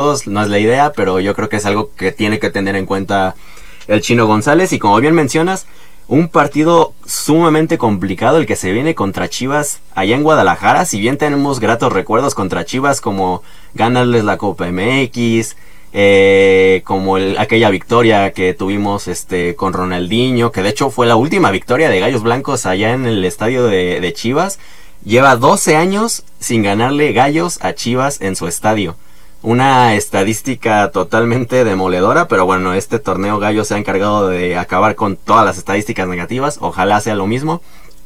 puntos, no es la idea, pero yo creo que es algo que tiene que tener en cuenta el Chino González. Y como bien mencionas, un partido sumamente complicado el que se viene contra Chivas allá en Guadalajara. Si bien tenemos gratos recuerdos contra Chivas, como ganarles la Copa MX, como aquella victoria que tuvimos con Ronaldinho, que de hecho fue la última victoria de Gallos Blancos allá en el estadio de Chivas. Lleva 12 años sin ganarle Gallos a Chivas en su estadio. Una estadística totalmente demoledora, pero bueno, este torneo Gallos se ha encargado de acabar con todas las estadísticas negativas. Ojalá sea lo mismo.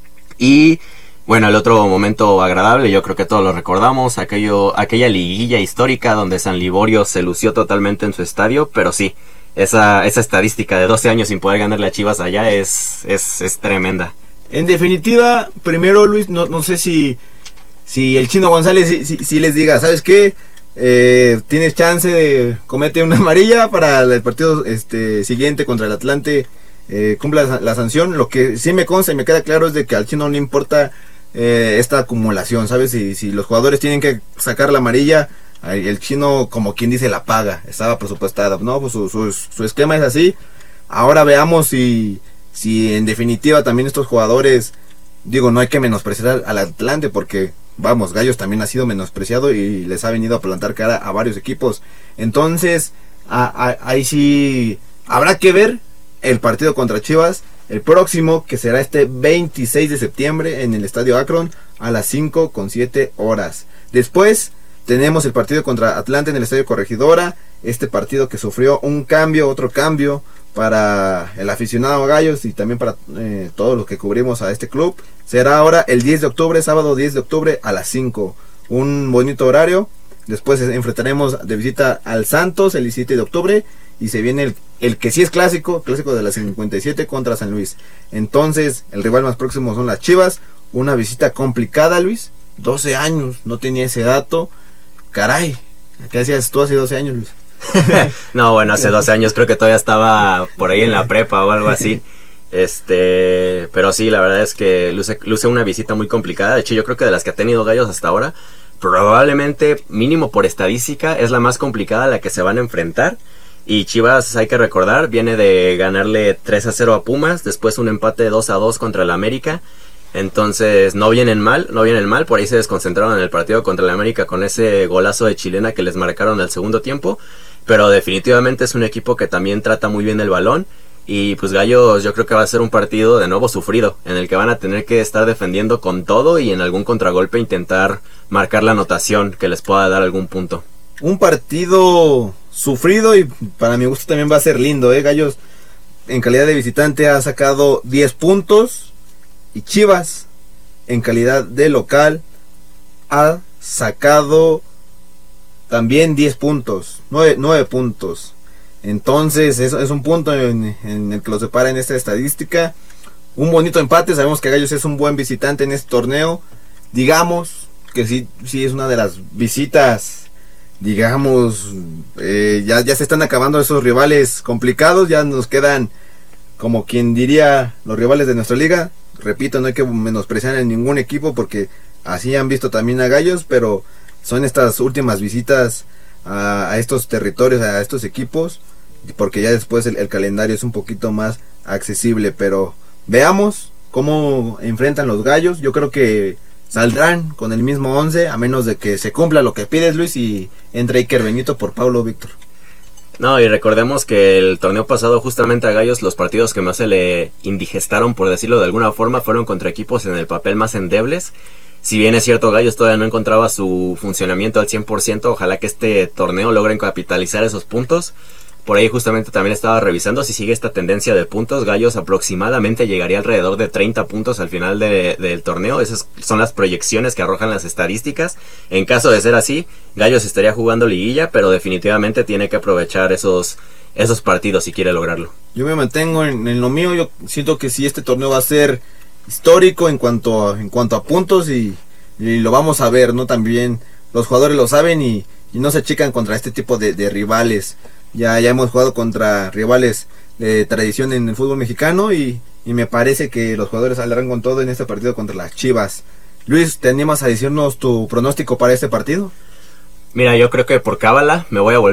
Y bueno, el otro momento agradable, yo creo que todos lo recordamos, aquella liguilla histórica donde San Liborio se lució totalmente en su estadio, pero sí, esa estadística de 12 años sin poder ganarle a Chivas allá es tremenda. En definitiva, primero Luis, no sé si el Chino González si les diga, ¿sabes qué? Tienes chance de comete una amarilla para el partido siguiente contra el Atlante, cumpla la sanción. Lo que sí me consta y me queda claro es de que al Chino no le importa esta acumulación, ¿sabes? Si los jugadores tienen que sacar la amarilla, el Chino, como quien dice, la paga. Estaba presupuestada, ¿no? Pues su esquema es así. Ahora veamos si en definitiva también estos jugadores, digo, no hay que menospreciar al Atlante, porque vamos, Gallos también ha sido menospreciado y les ha venido a plantar cara a varios equipos. Entonces ahí sí habrá que ver el partido contra Chivas, el próximo, que será este 26 de septiembre en el Estadio Akron a las 5:07. Después tenemos el partido contra Atlante en el Estadio Corregidora, este partido que sufrió otro cambio para el aficionado a Gallos y también para todos los que cubrimos a este club. Será ahora el 10 de octubre, sábado 10 de octubre a las 5. Un bonito horario. Después enfrentaremos de visita al Santos el 17 de octubre. Y se viene el que sí es clásico de la 57 contra San Luis. Entonces, el rival más próximo son las Chivas. Una visita complicada, Luis. 12 años, no tenía ese dato. Caray, ¿qué hacías tú hace 12 años, Luis? No, bueno, hace 12 años creo que todavía estaba por ahí en la prepa o algo así. Pero sí, la verdad es que luce una visita muy complicada. De hecho, yo creo que de las que ha tenido Gallos hasta ahora, probablemente, mínimo por estadística, es la más complicada a la que se van a enfrentar. Y Chivas, hay que recordar, viene de ganarle 3-0 a Pumas, después un empate 2-2 contra el América. Entonces no vienen mal, por ahí se desconcentraron en el partido contra el América con ese golazo de chilena que les marcaron al segundo tiempo, pero definitivamente es un equipo que también trata muy bien el balón. Y pues Gallos, yo creo que va a ser un partido de nuevo sufrido, en el que van a tener que estar defendiendo con todo y en algún contragolpe intentar marcar la anotación que les pueda dar algún punto. Un partido sufrido y para mi gusto también va a ser lindo, Gallos en calidad de visitante ha sacado 10 puntos y Chivas en calidad de local ha sacado también 10 puntos, 9 puntos. Entonces eso es un punto en el que lo separa en esta estadística. Un bonito empate, sabemos que Gallos es un buen visitante en este torneo. Digamos que sí es una de las visitas, digamos, ya se están acabando esos rivales complicados. Ya nos quedan, como quien diría, los rivales de nuestra liga. Repito, no hay que menospreciar en ningún equipo porque así han visto también a Gallos, pero son estas últimas visitas a estos territorios, a estos equipos, porque ya después el calendario es un poquito más accesible. Pero veamos cómo enfrentan los Gallos. Yo creo que saldrán con el mismo 11, a menos de que se cumpla lo que pides, Luis, y entre Iker Benito por Paulo Víctor. No, y recordemos que el torneo pasado justamente a Gallos los partidos que más se le indigestaron, por decirlo de alguna forma, fueron contra equipos en el papel más endebles. Si bien es cierto, Gallos todavía no encontraba su funcionamiento al 100%, ojalá que este torneo logren capitalizar esos puntos. Por ahí justamente también estaba revisando, si sigue esta tendencia de puntos, Gallos aproximadamente llegaría alrededor de 30 puntos al final del torneo. Esas son las proyecciones que arrojan las estadísticas. En caso de ser así, Gallos estaría jugando liguilla, pero definitivamente tiene que aprovechar esos partidos si quiere lograrlo. Yo me mantengo en lo mío. Yo siento que sí, este torneo va a ser histórico en cuanto a puntos y lo vamos a ver, ¿no? También los jugadores lo saben y no se achican contra este tipo de rivales. Ya hemos jugado contra rivales de tradición en el fútbol mexicano y me parece que los jugadores saldrán con todo en este partido contra las Chivas. Luis, ¿te animas a decirnos tu pronóstico para este partido? Mira, yo creo que por cábala me voy a volver